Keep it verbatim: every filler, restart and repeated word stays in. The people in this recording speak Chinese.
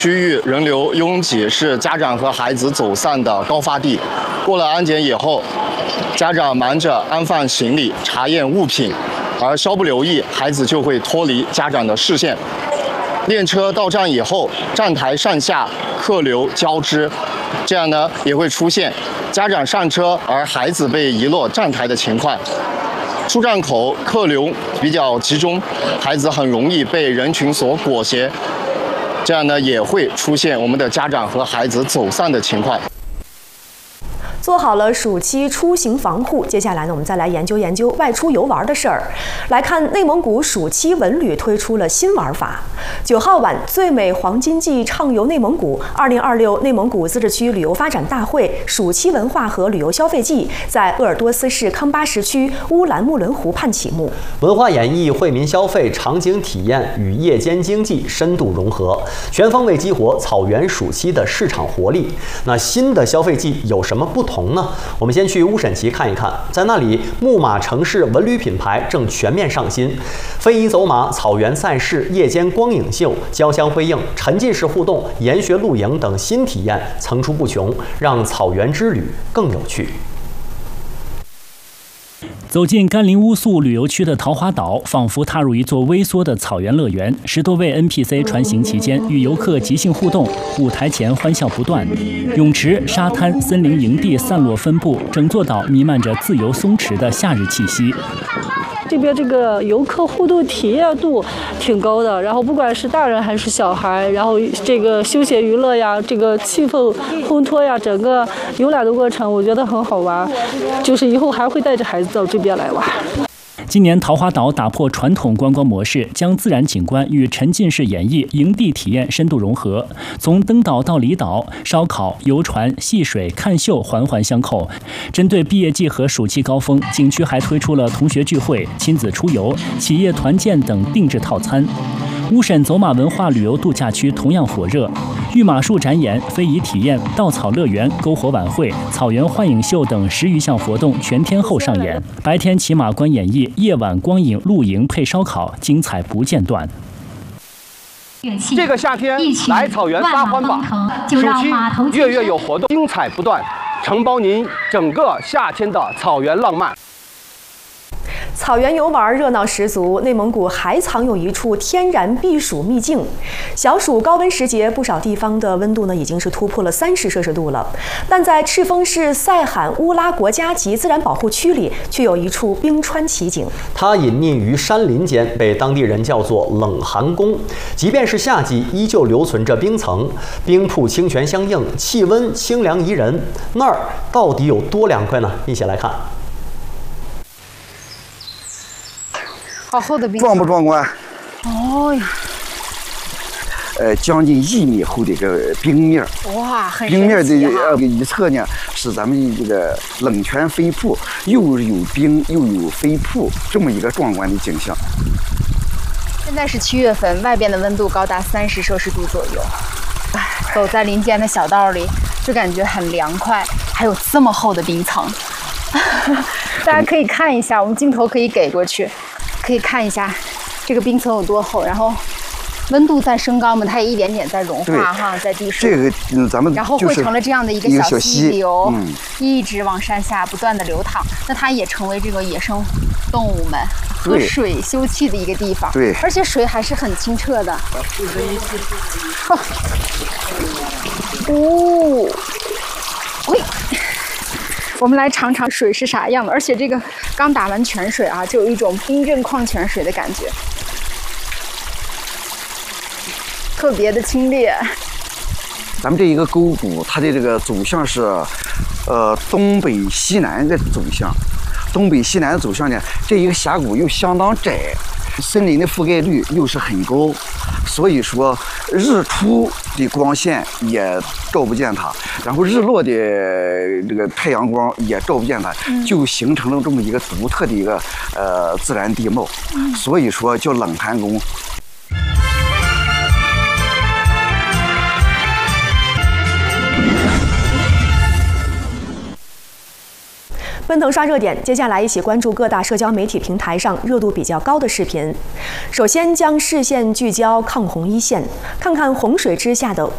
区域人流拥挤是家长和孩子走散的高发地。过了安检以后，家长忙着安放行李、查验物品，而稍不留意，孩子就会脱离家长的视线。列车到站以后，站台上下客流交织，这样呢也会出现家长上车而孩子被遗落站台的情况。出站口客流比较集中，孩子很容易被人群所裹挟。这样呢，也会出现我们的家长和孩子走散的情况。 做好了暑期出行防护，接下来呢，我们再来研究研究外出游玩的事儿。来看内蒙古暑期文旅推出了新玩法。九号晚，最美黄金季畅游内蒙古二零二六内蒙古自治区旅游发展大会暑期文化和旅游消费季在鄂尔多斯市康巴什区乌兰木伦湖畔启幕。 文化演绎、惠民消费、场景体验与夜间经济深度融合，全方位激活草原暑期的市场活力。那新的消费季有什么不同？同呢？我们先去乌审旗看一看，在那里，木马城市文旅品牌正全面上新，飞鹰走马、草原赛事、夜间光影秀、交相辉映、沉浸式互动、研学露营等新体验层出不穷，让草原之旅更有趣。 走进甘霖乌素旅游区的桃花岛，仿佛踏入一座微缩的草原乐园。十多位 N P C 穿行期间，与游客即兴互动，舞台前欢笑不断。泳池、沙滩、森林营地散落分布，整座岛弥漫着自由松弛的夏日气息。 这边这个游客互动体验度挺高的，然后不管是大人还是小孩，然后这个休闲娱乐呀，这个气氛烘托呀，整个游览的过程我觉得很好玩，就是以后还会带着孩子到这边来玩。 今年桃花岛打破传统观光模式，将自然景观与沉浸式演绎、营地体验深度融合。从登岛到离岛，烧烤、游船、戏水、看秀环环相扣。针对毕业季和暑期高峰，景区还推出了同学聚会、亲子出游、企业团建等定制套餐。乌审走马文化旅游度假区同样火热，御马术展演、非遗体验、稻草乐园、篝火晚会、草原幻影秀等十余项活动全天候上演。白天骑马观演绎，夜晚光影露营配烧烤，精彩不间断。 这个夏天来草原撒欢吧！暑期月月有活动，精彩不断，承包您整个夏天的草原浪漫。 草原游玩热闹十足，内蒙古还藏有一处天然避暑秘境。小暑高温时节，不少地方的温度呢已经是突破了三十摄氏度了。但在赤峰市塞罕乌拉国家级自然保护区里，却有一处冰川奇景。它隐匿于山林间，被当地人叫做冷寒宫。即便是夏季，依旧留存着冰层，冰瀑清泉相映，气温清凉宜人。那儿到底有多凉快呢？一起来看。 好厚的冰， 壮不壮观？ 哦呀， 呃，将近一米厚的一个冰面。 哇，很冰面的呃一侧呢是咱们这个冷泉飞瀑，又有冰又有飞瀑，这么一个壮观的景象。 现在是七月份，外边的温度高达三十摄氏度左右。哎，走在林间的小道里，就感觉很凉快，还有这么厚的冰层。大家可以看一下，我们镜头可以给过去。可以看一下这个冰层有多厚，然后温度在升高嘛，它也一点点在融化哈，在地上。 这个嗯，咱们然后汇成了这样的一个小溪流， 嗯、 一直往山下不断的流淌。那它也成为这个野生动物们喝水休憩的一个地方。 对， 而且水还是很清澈的。哦，哦，喂。我们来尝尝水是啥样的，而且这个刚打完泉水啊，就有一种冰镇矿泉水的感觉，特别的清冽。 咱们这一个沟谷，它的这个走向是，呃，东北西南的走向。东北西南的走向呢，这一个峡谷又相当窄，森林的覆盖率又是很高，所以说日出的光线也照不见它，然后日落的这个太阳光也照不见它，就形成了这么一个独特的一个呃自然地貌，所以说叫冷寒宫。 奔腾刷热点，接下来一起关注各大社交媒体平台上热度比较高的视频。首先将视线聚焦抗洪一线，看看洪水之下的